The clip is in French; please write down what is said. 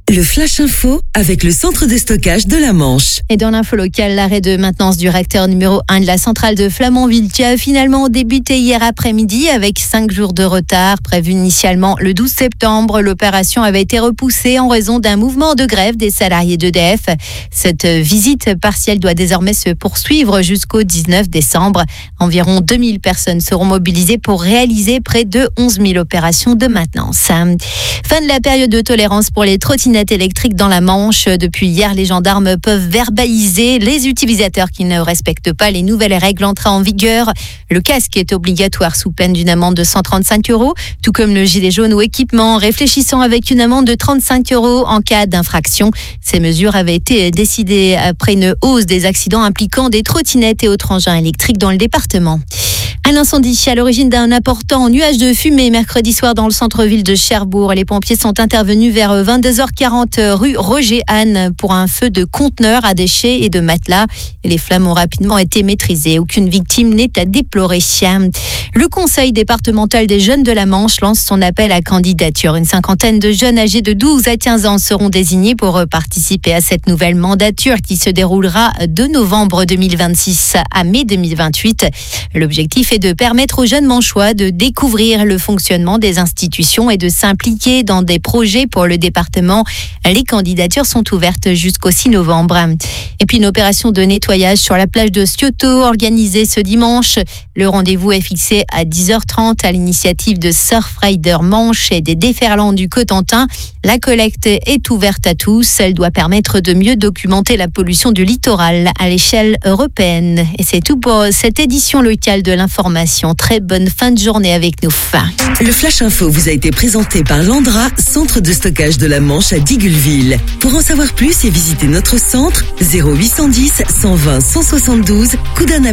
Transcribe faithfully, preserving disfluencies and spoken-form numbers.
Le Flash Info avec le centre de stockage de la Manche. Et dans l'info locale, l'arrêt de maintenance du réacteur numéro un de la centrale de Flamanville qui a finalement débuté hier après-midi avec cinq jours de retard. Prévu initialement le douze septembre, l'opération avait été repoussée en raison d'un mouvement de grève des salariés d'E D F. Cette visite partielle doit désormais se poursuivre jusqu'au dix-neuf décembre. Environ deux mille personnes seront mobilisées pour réaliser près de onze mille opérations de maintenance. Fin de la période de tolérance pour les trottinettes électriques dans la Manche. Depuis hier, les gendarmes peuvent verbaliser les utilisateurs qui ne respectent pas les nouvelles règles entrées en vigueur. Le casque est obligatoire sous peine d'une amende de cent trente-cinq euros, tout comme le gilet jaune ou équipement, réfléchissant avec une amende de trente-cinq euros en cas d'infraction. Ces mesures avaient été décidées après une hausse des accidents impliquant des trottinettes et autres engins électriques dans le département. Un incendie à l'origine d'un important nuage de fumée mercredi soir dans le centre-ville de Cherbourg. Les pompiers sont intervenus vers vingt-deux heures quarante rue Roger-Anne pour un feu de conteneurs à déchets et de matelas. Les flammes ont rapidement été maîtrisées. Aucune victime n'est à déplorer. Le conseil départemental des jeunes de la Manche lance son appel à candidature. Une cinquantaine de jeunes âgés de douze à quinze ans seront désignés pour participer à cette nouvelle mandature qui se déroulera de novembre deux mille vingt-six à mai deux mille vingt-huit. L'objectif est de permettre aux jeunes manchois de découvrir le fonctionnement des institutions et de s'impliquer dans des projets pour le département. Les candidatures sont ouvertes jusqu'au six novembre. Et puis une opération de nettoyage sur la plage de Scioto organisée ce dimanche. Le rendez-vous est fixé à dix heures trente à l'initiative de Surfrider Manche et des déferlants du Cotentin. La collecte est ouverte à tous. Elle doit permettre de mieux documenter la pollution du littoral à l'échelle européenne. Et c'est tout pour cette édition locale de l'information. Très bonne fin de journée avec nous. Le Flash Info vous a été présenté par Landra, centre de stockage de la Manche à Digulleville. Pour en savoir plus et visiter notre centre, zéro huit cent dix, cent vingt, cent soixante-douze, Coudanapé.